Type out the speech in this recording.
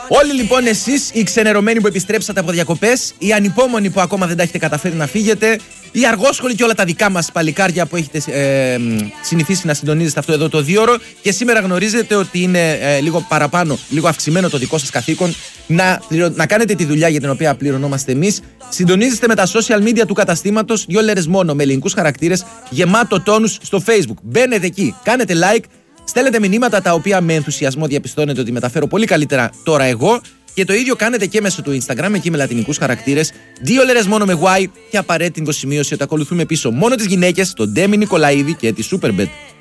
Όλοι λοιπόν εσείς, οι ξενερωμένοι που επιστρέψατε από διακοπές, οι ανυπόμονοι που ακόμα δεν τα έχετε καταφέρει να φύγετε, οι αργόσχολοι και όλα τα δικά μας παλικάρια που έχετε συνηθίσει να συντονίζεστε αυτό εδώ το 2ωρο και σήμερα γνωρίζετε ότι είναι λίγο παραπάνω, λίγο αυξημένο το δικό σας καθήκον να κάνετε τη δουλειά για την οποία πληρωνόμαστε εμείς. Συντονίζεστε με τα social media του καταστήματος 2 λέρες μόνο με ελληνικούς χαρακτήρες, γεμάτο τόνους στο Facebook. Μπαίνετε εκεί, κάνετε like. Στέλνετε μηνύματα τα οποία με ενθουσιασμό διαπιστώνετε ότι μεταφέρω πολύ καλύτερα τώρα εγώ και το ίδιο κάνετε και μέσω του Instagram εκεί με λατινικούς χαρακτήρες 2 λέρες μόνο με Y και απαραίτητη σημείωση ότι ακολουθούμε πίσω μόνο τις γυναίκες, τον Ντέμι Νικολαίδη και τη Superbet.